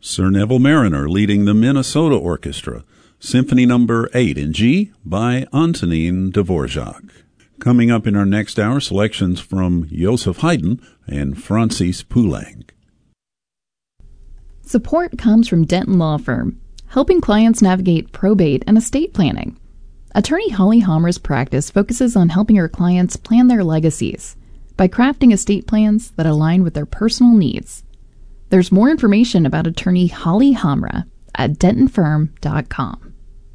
Sir Neville Mariner leading the Minnesota Orchestra, Symphony No. 8 in G by Antonin Dvorak. Coming up in our next hour, selections from Joseph Haydn and Francis Poulenc. Support comes from Denton Law Firm, helping clients navigate probate and estate planning. Attorney Holly Hammer's practice focuses on helping her clients plan their legacies by crafting estate plans that align with their personal needs. There's more information about attorney Holly Hamra at dentonfirm.com.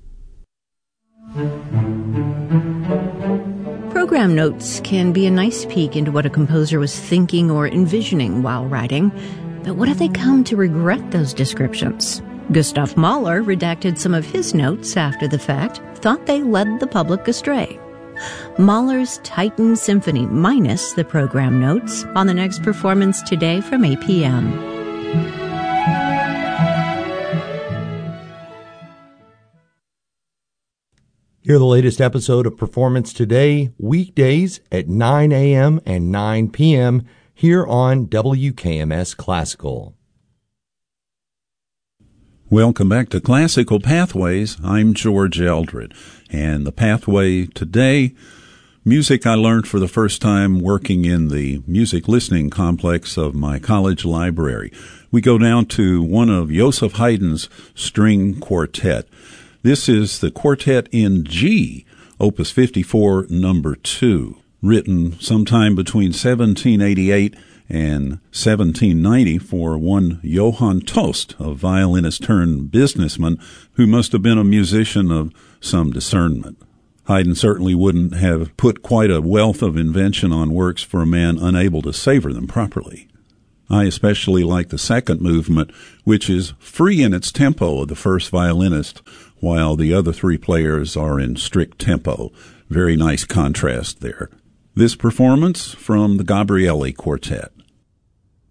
Program notes can be a nice peek into what a composer was thinking or envisioning while writing, but what if they come to regret those descriptions? Gustav Mahler redacted some of his notes after the fact, thought they led the public astray. Mahler's Titan Symphony minus the program notes on the next Performance Today from 8 p.m. Hear the latest episode of Performance Today, weekdays at 9 a.m. and 9 p.m. here on WKMS Classical. Welcome back to Classical Pathways. I'm George Eldred, and the pathway today, music I learned for the first time working in the music listening complex of my college library. We go down to one of Joseph Haydn's string quartet. This is the Quartet in G, Opus 54, number 2, written sometime between 1788 and 1790 for one Johann Tost, a violinist turned businessman who must have been a musician of some discernment. Haydn certainly wouldn't have put quite a wealth of invention on works for a man unable to savor them properly. I especially like the second movement, which is free in its tempo of the first violinist, while the other three players are in strict tempo. Very nice contrast there. This performance from the Gabrieli Quartet.